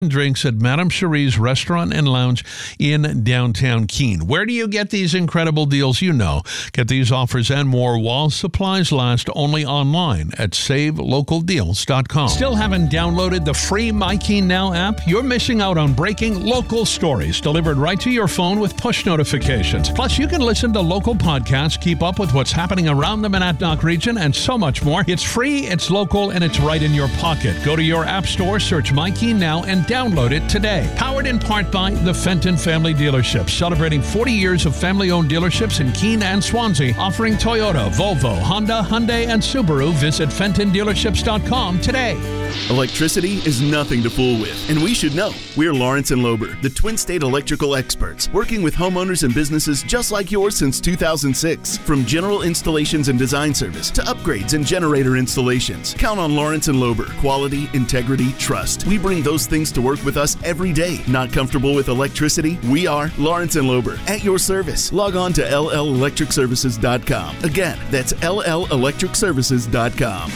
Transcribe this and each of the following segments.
drinks at Madame Cherie's Restaurant and Lounge in downtown Keene. Where do you get these incredible deals? You know. Get these offers and more while supplies last, only online at savelocaldeals.com. Still haven't downloaded the free My Keene Now app? You're missing out on breaking local stories delivered right to your phone with push notifications. Plus, you can listen to local podcasts, keep up with what's happening around the Monadnock region, and so much more. It's free, it's local, and it's right in your pocket. Go to your app store, search My Keene Now, and download it today. Powered in part by the Fenton Family Dealerships, celebrating 40 years of family-owned dealerships in Keene and Swansea, offering Toyota, Volvo, Honda, Hyundai, and Subaru. Visit FentonDealerships.com today. Electricity is nothing to fool with, and we should know. We're Lawrence and Lober, the Twin State electrical experts, working with homeowners and businesses just like yours since 2006. From general installations and design service to upgrades and generator installations, count on Lawrence and Lober. Quality, integrity, trust. We bring those things to work with us every day. Not comfortable with electricity? We are Lawrence and Lober, at your service. Log on to LLElectricServices.com. Again, that's LLElectricServices.com.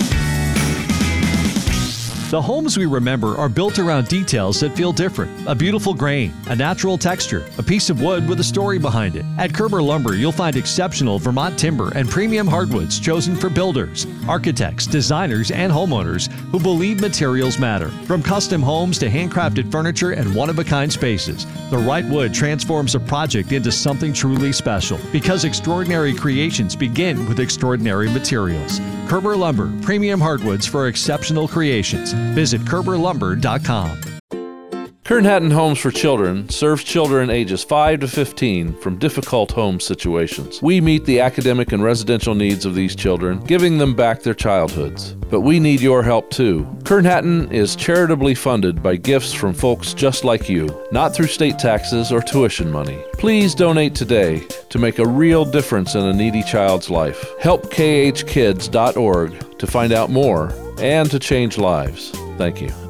The homes we remember are built around details that feel different. A beautiful grain, a natural texture, a piece of wood with a story behind it. At Kerber Lumber, you'll find exceptional Vermont timber and premium hardwoods chosen for builders, architects, designers, and homeowners who believe materials matter. From custom homes to handcrafted furniture and one-of-a-kind spaces, the right wood transforms a project into something truly special. Because extraordinary creations begin with extraordinary materials. Kerber Lumber, premium hardwoods for exceptional creations. Visit KerberLumber.com. Kern Hatton Homes for Children serves children ages 5 to 15 from difficult home situations. We meet the academic and residential needs of these children, giving them back their childhoods. But we need your help too. Kern Hatton is charitably funded by gifts from folks just like you, not through state taxes or tuition money. Please donate today to make a real difference in a needy child's life. Help khkids.org to find out more and to change lives. Thank you.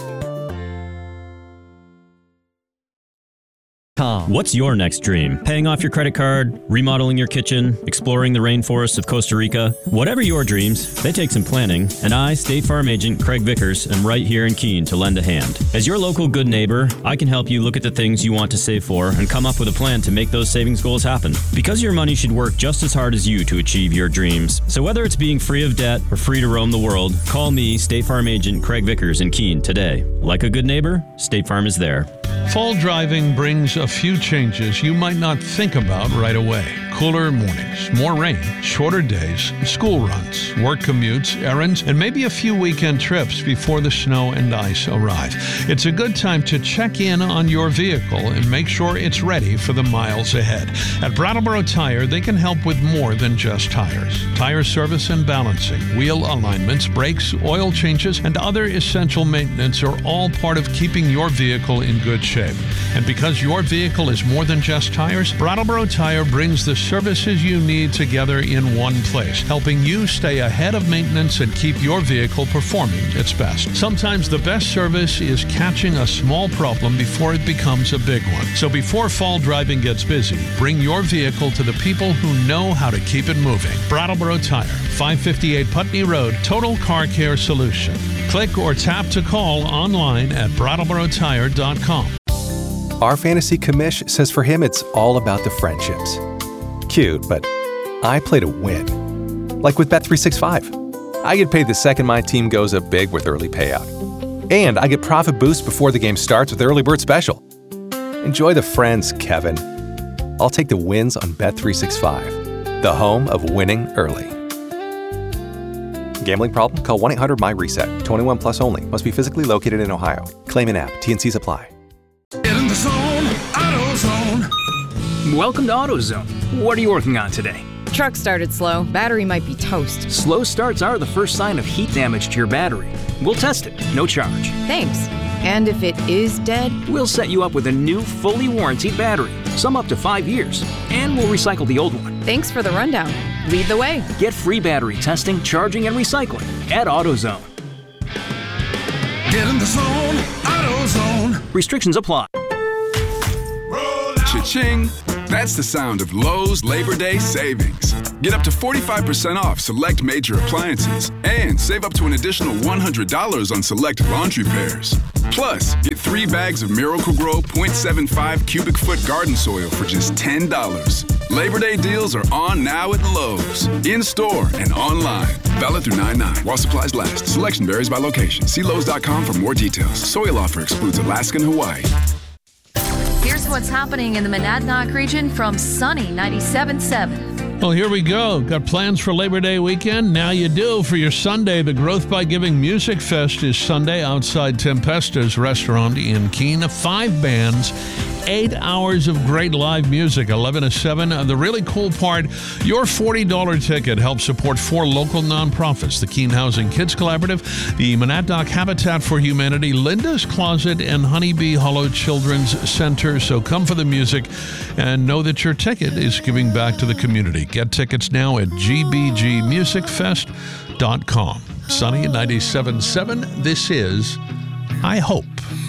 What's your next dream? Paying off your credit card, remodeling your kitchen, exploring the rainforests of Costa Rica? Whatever your dreams, they take some planning, and I, State Farm Agent Craig Vickers, am right here in Keene to lend a hand. As your local good neighbor, I can help you look at the things you want to save for and come up with a plan to make those savings goals happen. Because your money should work just as hard as you to achieve your dreams. So whether it's being free of debt or free to roam the world, call me, State Farm Agent Craig Vickers in Keene today. Like a good neighbor, State Farm is there. Fall driving brings a few changes you might not think about right away. Cooler mornings, more rain, shorter days, school runs, work commutes, errands, and maybe a few weekend trips before the snow and ice arrive. It's a good time to check in on your vehicle and make sure it's ready for the miles ahead. At Brattleboro Tire, they can help with more than just tires. Tire service and balancing, wheel alignments, brakes, oil changes, and other essential maintenance are all part of keeping your vehicle in good shape. And because your vehicle is more than just tires, Brattleboro Tire brings the services you need together in one place, helping you stay ahead of maintenance and keep your vehicle performing its best. Sometimes the best service is catching a small problem before it becomes a big one. So before fall driving gets busy, bring your vehicle to the people who know how to keep it moving. Brattleboro Tire, 558 Putney Road, Total Car Care Solution. Click or tap to call online at BrattleboroTire.com. Our fantasy commish says for him it's all about the friendships. Cute, but I play to win. Like with Bet365. I get paid the second my team goes up big with early payout. And I get profit boost before the game starts with Early Bird Special. Enjoy the friends, Kevin. I'll take the wins on Bet365, the home of winning early. Gambling problem? Call 1-800-MY-RESET. 21 plus only. Must be physically located in Ohio. Claim in app. T&Cs apply. Get in the zone, AutoZone. Welcome to AutoZone. What are you working on today? Truck started slow. Battery might be toast. Slow starts are the first sign of heat damage to your battery. We'll test it, no charge. Thanks. And if it is dead? We'll set you up with a new, fully warranted battery, some up to 5 years, and we'll recycle the old one. Thanks for the rundown. Lead the way. Get free battery testing, charging, and recycling at AutoZone. Get in the zone, AutoZone. Restrictions apply. Cha-ching. That's the sound of Lowe's Labor Day savings. Get up to 45% off select major appliances and save up to an additional $100 on select laundry pairs. Plus, get 3 bags of Miracle-Gro 0.75 cubic foot garden soil for just $10. Labor Day deals are on now at Lowe's, in-store and online. Valid through 9/9 while supplies last. Selection varies by location. See Lowe's.com for more details. Soil offer excludes Alaska and Hawaii. Here's what's happening in the Monadnock region from Sunny 97.7. Well, here we go. Got plans for Labor Day weekend? Now you do. For your Sunday, the Growth by Giving Music Fest is Sunday outside Tempesta's restaurant in Keene. 5 bands, 8 hours of great live music, 11 to 7. The really cool part, your $40 ticket helps support 4 local nonprofits, the Keene Housing Kids Collaborative, the Monadnock Habitat for Humanity, Linda's Closet, and Honeybee Hollow Children's Center. So come for the music and know that your ticket is giving back to the community. Get tickets now at gbgmusicfest.com. Sunny 97.7. This is I Hope.